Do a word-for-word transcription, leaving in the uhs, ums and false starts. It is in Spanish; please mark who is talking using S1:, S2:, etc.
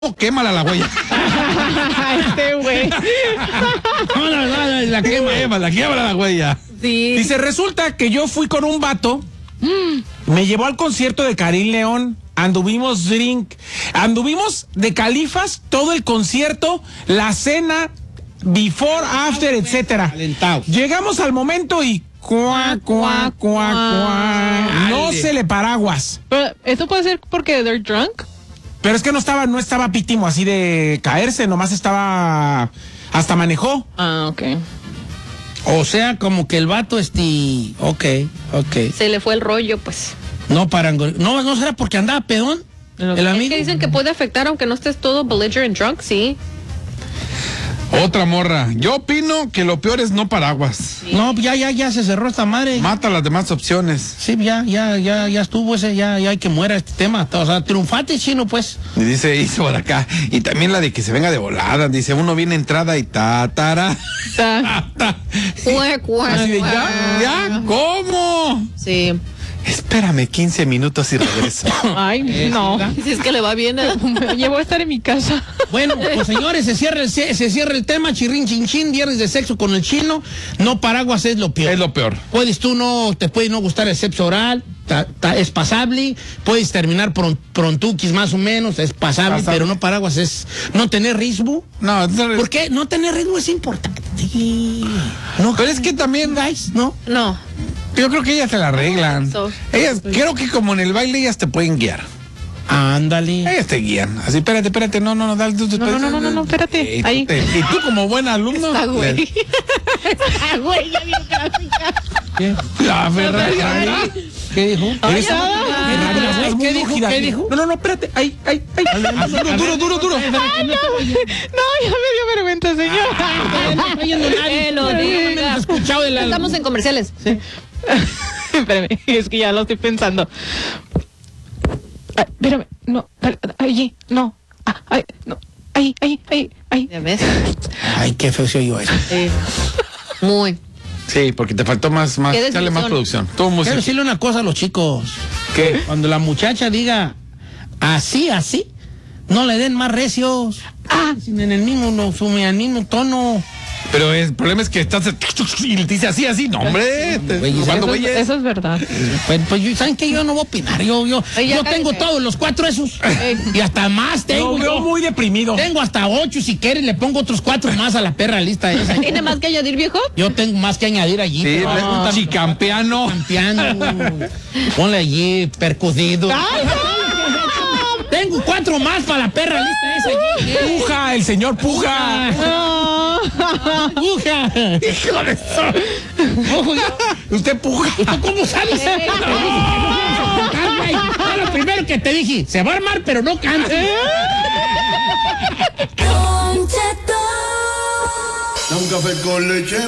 S1: Oh, quémala la huella.
S2: Este güey.
S1: No, no, no, la quema, quémala, quémala la huella.
S2: Sí.
S3: Dice, resulta que yo fui con un vato, mm. me llevó al concierto de Karim León, anduvimos drink, anduvimos de califas todo el concierto, la cena, before, after, etcétera.
S1: Calentado.
S3: Llegamos al momento y cuá, cuá, cuá, cuá. No se le paraguas.
S2: Pero esto puede ser porque they're drunk.
S3: Pero es que no estaba, no estaba pítimo así de caerse, nomás estaba, hasta manejó.
S2: Ah, ok.
S1: O sea, como que el vato este, ok, ok.
S4: Se le fue el rollo, pues.
S1: No parango, no, no será porque andaba pedón.
S2: No,
S1: El
S4: Es
S1: amigo.
S4: que dicen que puede afectar aunque no estés todo belligerent drunk, sí.
S5: Otra morra. Yo opino que lo peor es no paraguas.
S1: No, ya, ya, ya se cerró esta madre.
S5: Mata las demás opciones.
S1: Sí, ya, ya, ya, ya estuvo ese, ya, ya hay que muera este tema. O sea, triunfate, chino, pues.
S5: Y dice, hizo por acá. Y también la de que se venga de volada. Dice, uno viene entrada y ta, tara.
S2: Ta.
S5: ta.
S4: Cuá, cuá,
S5: Así de,
S4: cuá.
S5: ya, ya, ¿cómo?
S4: Sí.
S5: Espérame quince minutos y regreso.
S2: Ay, no.
S4: Si es que le va bien. ¿eh?
S2: Me llevo a estar en mi casa.
S1: Bueno, pues señores, se cierra el, se cierra el tema, chirrin chin chin, viernes de sexo con el chino. No paraguas es lo peor.
S5: Es lo peor.
S1: Puedes tú no, te puede no gustar el sexo oral, ta, ta, es pasable, puedes terminar pron, prontuquis más o menos, es pasable,
S5: Pasable.
S1: pero no paraguas es no tener ritmo.
S5: No, no,
S1: ¿Por qué? No tener ritmo es importante. No,
S5: pero es que también,
S1: guys, ¿no?
S4: No.
S5: yo creo que ellas se la arreglan.
S4: Eso.
S5: Ellas, creo que como en el baile, ellas te pueden guiar.
S1: Ándale.
S5: Ellas te guían. Así, espérate, espérate, no, no, no, dale. tú- tú-
S2: No, no, no, no, no, no, espérate.
S5: Y tú,
S2: Ahí.
S5: te- y tú como buen alumno.
S4: Está güey.
S5: le-
S4: Está güey, ya bien gráfica.
S1: ¿Qué?
S5: La Ferrari.
S1: ¿Qué dijo?
S3: Eres-
S1: ¿Qué,
S3: muy
S1: dijo?
S3: lúcida.
S1: ¿Qué dijo?
S3: No, no, no, espérate. Ay, ay, ay.
S5: Duro, duro, duro, duro.
S2: No, ya me dio vergüenza, señor.
S1: No está yendo nadie.
S4: Que lo
S1: No
S4: diga.
S1: hemos escuchado de la...
S4: Estamos en comerciales.
S2: Espérame, es que ya lo estoy pensando. Ay, espérame, no, dale, allí, no. Ah, ay, no. Ahí, ahí, ahí, ahí.
S4: Ya ves.
S1: Ay, qué feo se oyó eso.
S4: Sí. Muy.
S5: Sí, porque te faltó más, más,
S4: ¿Qué
S5: dale más
S4: desilusión?
S5: producción. Todo
S1: Quiero
S5: música.
S1: decirle una cosa a los chicos.
S5: ¿Qué?
S1: Cuando la muchacha diga así, así, no le den más recios. Ah, en el mismo, no, en el mismo tono.
S5: Pero el problema es que estás y te dice así, así. No, hombre. te-
S1: Güey,
S5: ¿cuándo,
S2: Eso, es-
S5: güeyes?
S2: eso es verdad.
S1: Pues, pues yo- ¿saben qué? Yo no voy a opinar. Yo, yo,
S4: Oye, ya
S1: yo tengo
S4: cállate.
S1: todos los cuatro esos. Y hasta más tengo.
S3: Lo veo
S1: yo.
S3: muy deprimido.
S1: Tengo hasta ocho. Si quieres, le pongo otros cuatro más a la perra lista esa.
S4: ¿Tiene más que añadir, viejo?
S1: Yo tengo más que añadir allí.
S5: Sí,
S1: pero-
S5: le-
S1: Ah,
S5: chicampeano.
S1: Campeando. Ponle allí, percudido. Tengo cuatro más para la perra lista esa allí.
S3: Puja, el señor Puja.
S1: ¡Puja!
S5: Hijo de eso.
S1: Ojo,
S3: Usted puja.
S1: ¿tú cómo sabes? Te dije que no ibas a cantar, güey. Fue lo primero que te dije. Se va a armar, pero no cante.
S6: Da un café con leche